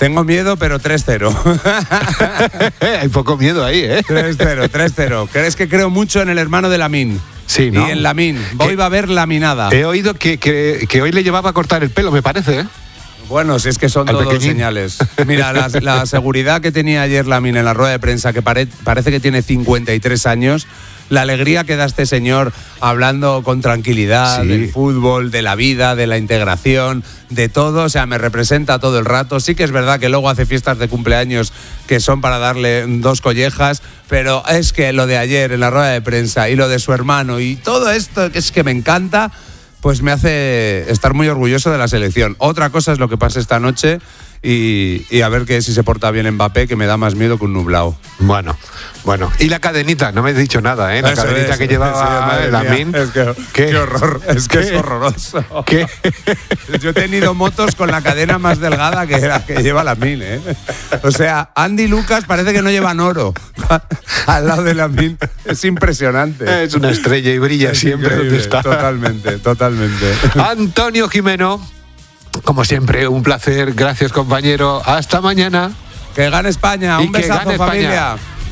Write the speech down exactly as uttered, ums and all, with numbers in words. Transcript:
Tengo miedo, pero tres cero. Hay poco miedo ahí, ¿eh? tres cero, tres cero. ¿Crees que creo mucho en el hermano de Lamine? Sí, ¿no? Y en Lamine. Hoy va a haber laminada. He oído que, que, que hoy le llevaba a cortar el pelo, me parece, ¿eh? Bueno, si es que son Al todos pequeñín. señales. Mira, la, la seguridad que tenía ayer Lamine en la rueda de prensa, que pare, parece que tiene cincuenta y tres años, la alegría que da este señor hablando con tranquilidad Sí. del fútbol, de la vida, de la integración, de todo, o sea, me representa todo el rato. Sí que es verdad que luego hace fiestas de cumpleaños que son para darle dos collejas, pero es que lo de ayer en la rueda de prensa y lo de su hermano y todo esto que es que me encanta, pues me hace estar muy orgulloso de la selección. Otra cosa es lo que pasa esta noche y, y a ver que si se porta bien Mbappé, que me da más miedo que un nublado. Bueno, bueno. Y la cadenita, no me has dicho nada, ¿eh? La Eso cadenita es, que llevaba sí, Lamine. Es que, ¿Qué? qué horror, es que ¿Qué? es horroroso. ¿Qué? Yo he tenido motos con la cadena más delgada que la que lleva Lamine, ¿eh? O sea, Andy Lucas parece que no llevan oro al lado de Lamine. Es impresionante. Es una estrella y brilla Es siempre donde increíble, está. Totalmente, totalmente. Antonio Jimeno, como siempre, un placer. Gracias, compañero. Hasta mañana. Que gane España. Y Un que besazo, gane España. familia.